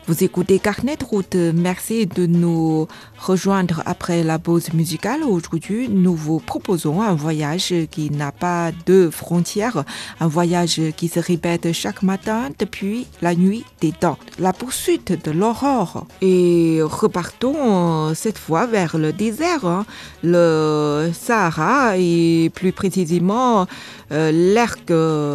Vous écoutez Carnet de route. Merci de nous rejoindre après la pause musicale. Aujourd'hui, nous vous proposons un voyage qui n'a pas de frontières, un voyage qui se répète chaque matin depuis la nuit des temps. La poursuite de l'aurore. Et repartons cette fois vers le désert, le Sahara et plus précisément l'Erg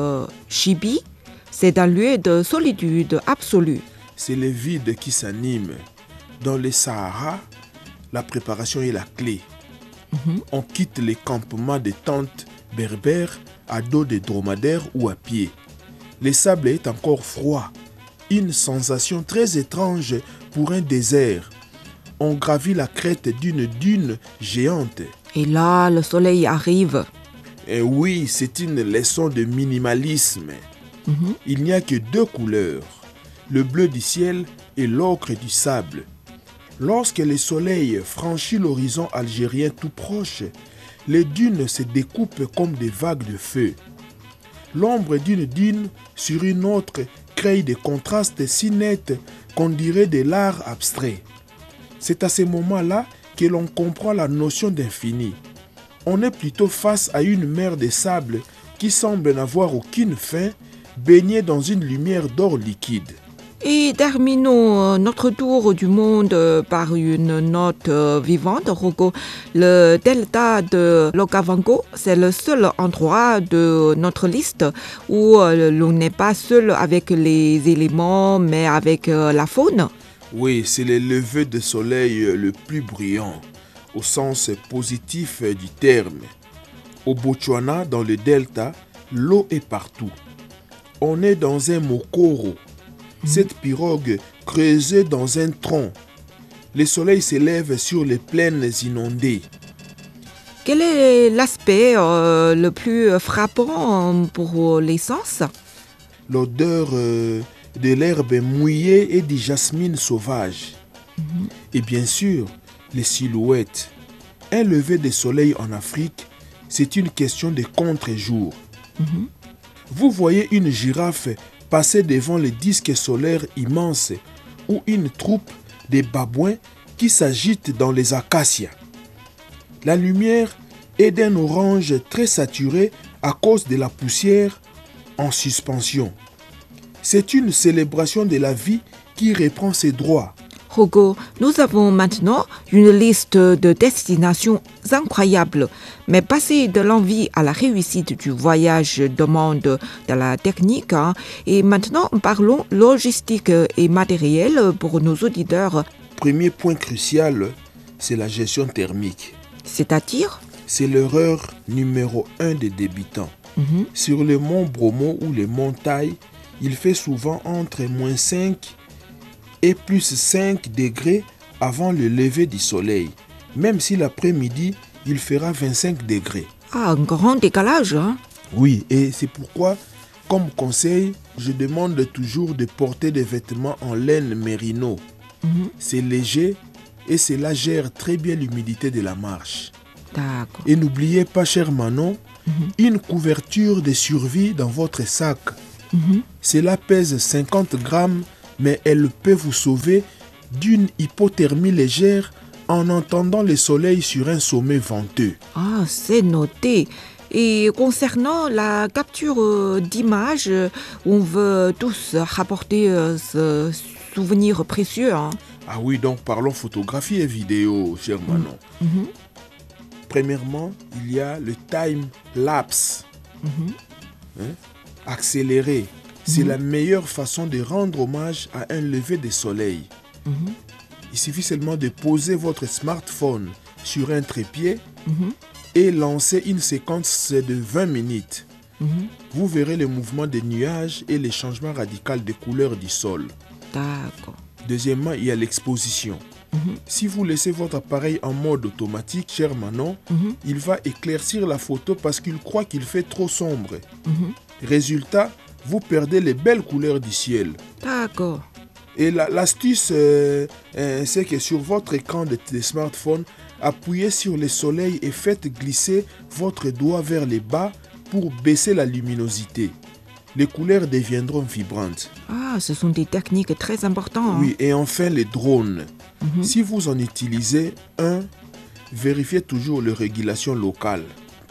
Chibi. C'est un lieu de solitude absolue. C'est le vide qui s'anime. Dans le Sahara, la préparation est la clé. On quitte les campements de tentes berbères à dos de dromadaires ou à pied. Le sable est encore froid. Une sensation très étrange pour un désert. On gravit la crête d'une dune géante. Et là, le soleil arrive. Et oui, c'est une leçon de minimalisme. Il n'y a que deux couleurs, le bleu du ciel et l'ocre du sable. Lorsque le soleil franchit l'horizon algérien tout proche, les dunes se découpent comme des vagues de feu. L'ombre d'une dune sur une autre crée des contrastes si nets qu'on dirait de l'art abstrait. C'est à ce moment-là que l'on comprend la notion d'infini. On est plutôt face à une mer de sable qui semble n'avoir aucune fin, baignée dans une lumière d'or liquide. Et terminons notre tour du monde par une note vivante, Rogo. Le delta de l'Okavango, c'est le seul endroit de notre liste où l'on n'est pas seul avec les éléments, mais avec la faune. Oui, c'est le lever de soleil le plus brillant, au sens positif du terme. Au Botswana, dans le delta, l'eau est partout. On est dans un mokoro, cette pirogue creusée dans un tronc. Le soleil s'élève sur les plaines inondées. Quel est l'aspect le plus frappant pour les sens? L'odeur de l'herbe mouillée et du jasmine sauvage. Et bien sûr, les silhouettes. Un lever de soleil en Afrique, c'est une question de contre-jour. Vous voyez une girafe passer devant le disque solaire immense ou une troupe de babouins qui s'agitent dans les acacias. La lumière est d'un orange très saturé à cause de la poussière en suspension. C'est une célébration de la vie qui reprend ses droits. Rogo, nous avons maintenant une liste de destinations incroyables, mais passer de l'envie à la réussite du voyage demande de la technique. Et maintenant, parlons logistique et matériel pour nos auditeurs. Premier point crucial, c'est la gestion thermique. C'est-à-dire? C'est l'erreur numéro 1 des débutants. Sur le mont Bromo ou les montagnes, il fait souvent entre -5 et +5 degrés avant le lever du soleil, même si l'après-midi, il fera 25 degrés. Ah, un grand décalage, Oui, et c'est pourquoi, comme conseil, je demande toujours de porter des vêtements en laine mérino. C'est léger et cela gère très bien l'humidité de la marche. D'accord. Et n'oubliez pas, cher Manon, une couverture de survie dans votre sac. Cela pèse 50 grammes, mais elle peut vous sauver d'une hypothermie légère en entendant le soleil sur un sommet venteux. Ah, c'est noté. Et concernant la capture d'images, on veut tous rapporter ce souvenir précieux. Ah oui, donc parlons photographie et vidéo, cher Manon. Premièrement, il y a le time-lapse. Accéléré. C'est la meilleure façon de rendre hommage à un lever de soleil. Il suffit seulement de poser votre smartphone sur un trépied et lancer une séquence de 20 minutes. Vous verrez le mouvement des nuages et les changements radicaux de couleur du sol. D'accord. Deuxièmement, il y a l'exposition. Si vous laissez votre appareil en mode automatique, cher Manon, il va éclaircir la photo parce qu'il croit qu'il fait trop sombre. Résultat, vous perdez les belles couleurs du ciel. D'accord. Et l'astuce, c'est que sur votre écran de smartphone, appuyez sur le soleil et faites glisser votre doigt vers le bas pour baisser la luminosité. les couleurs deviendront vibrantes. Ah, ce sont des techniques très importantes. Oui, et enfin les drones. Si vous en utilisez un, vérifiez toujours les régulations locales.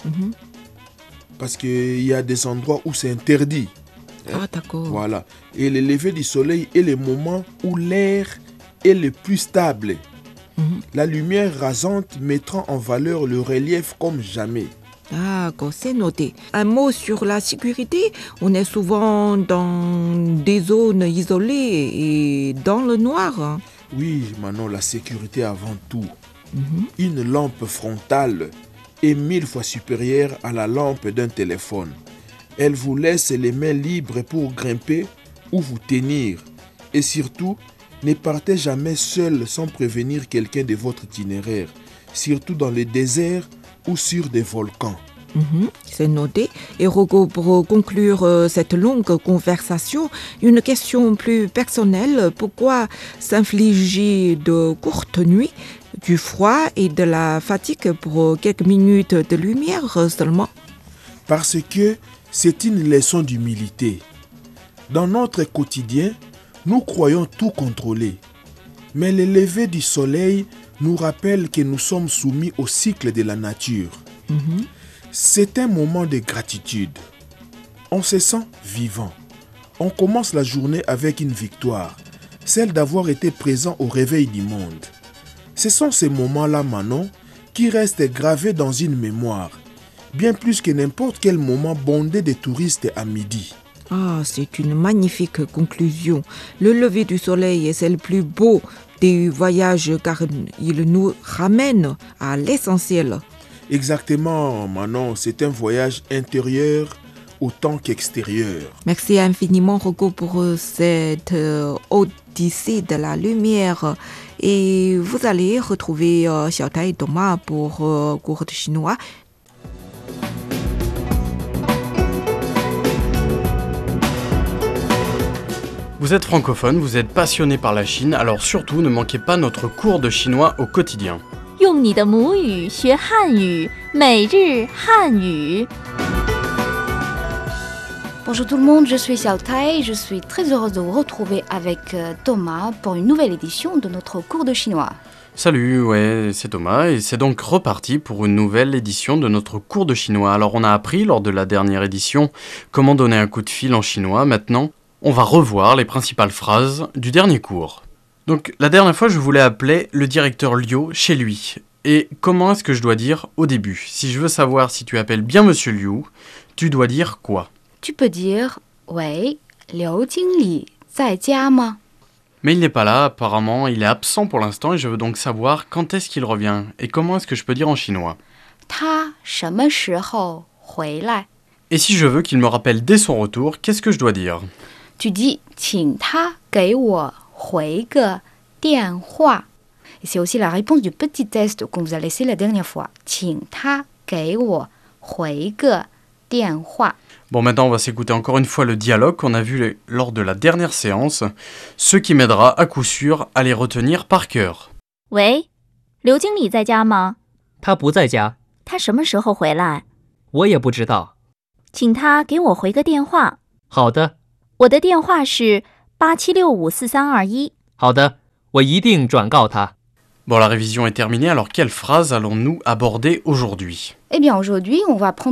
Parce qu'il y a des endroits où c'est interdit. Ah, d'accord. Voilà. Et le lever du soleil est le moment où l'air est le plus stable. La lumière rasante mettra en valeur le relief comme jamais. D'accord, c'est noté. Un mot sur la sécurité. On est souvent dans des zones isolées et dans le noir. Oui, Manon, la sécurité avant tout. Une lampe frontale est 1000 fois supérieure à la lampe d'un téléphone. Elle vous laisse les mains libres pour grimper ou vous tenir. Et surtout, ne partez jamais seul sans prévenir quelqu'un de votre itinéraire, surtout dans le désert ou sur des volcans. C'est noté. Et Rocco, pour conclure cette longue conversation, une question plus personnelle. Pourquoi s'infliger de courtes nuits, du froid et de la fatigue pour quelques minutes de lumière seulement? Parce que c'est une leçon d'humilité. Dans notre quotidien, nous croyons tout contrôler. Mais le lever du soleil nous rappelle que nous sommes soumis au cycle de la nature. C'est un moment de gratitude. On se sent vivant. On commence la journée avec une victoire, celle d'avoir été présent au réveil du monde. Ce sont ces moments-là, Manon, qui restent gravés dans une mémoire, bien plus que n'importe quel moment bondé de touristes à midi. Ah, c'est une magnifique conclusion. Le lever du soleil est le plus beau des voyages car il nous ramène à l'essentiel. Exactement, Manon, c'est un voyage intérieur autant qu'extérieur. Merci infiniment, Rocco, pour cette odyssée de la lumière. Et vous allez retrouver Xiaotai et Thomas pour cours de chinois. Vous êtes francophone, vous êtes passionné par la Chine, alors surtout ne manquez pas notre cours de chinois au quotidien. 用你的母语学汉语，每日汉语。 Bonjour tout le monde, je suis Xiao Tai et je suis très heureuse de vous retrouver avec Thomas pour une nouvelle édition de notre cours de chinois. Salut, ouais, c'est Thomas et c'est donc reparti pour une nouvelle édition de notre cours de chinois. Alors on a appris lors de la dernière édition comment donner un coup de fil en chinois. Maintenant, on va revoir les principales phrases du dernier cours. Donc la dernière fois, je voulais appeler le directeur Liu chez lui. Et comment est-ce que je dois dire au début? Si je veux savoir si tu appelles bien Monsieur Liu, tu dois dire quoi? Tu peux dire « Wei, Liu Jingli, zai jia ma ?» Mais il n'est pas là, apparemment, il est absent pour l'instant et je veux donc savoir quand est-ce qu'il revient et comment est-ce que je peux dire en chinois. Ta sheme shihou hui lai. Et si je veux qu'il me rappelle dès son retour, qu'est-ce que je dois dire? Tu dis « Qing ta gei wo hui ge dian hua ». Et c'est aussi la réponse du petit test qu'on vous a laissé la dernière fois. « Qing ta gei wo hui ge dian hua ». Bon, maintenant on va s'écouter encore une fois le dialogue qu'on a vu lors de la dernière séance, ce qui m'aidera à coup sûr à les retenir par cœur. 喂，刘经理在家吗？ 他不在家， 他什么时候回来？ 我也不知道。 请他给我回个电话。 好的， 我的电话是87654321。 好的，我一定转告他。 Bon, la révision est terminée, alors quelle phrase allons-nous aborder aujourd'hui? Eh bien aujourd'hui, on va prendre